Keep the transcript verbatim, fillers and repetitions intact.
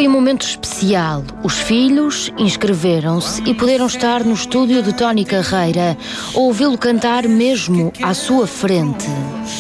Foi um momento especial. Os filhos inscreveram-se e puderam estar no estúdio de Tony Carreira, ouvi-lo cantar mesmo à sua frente.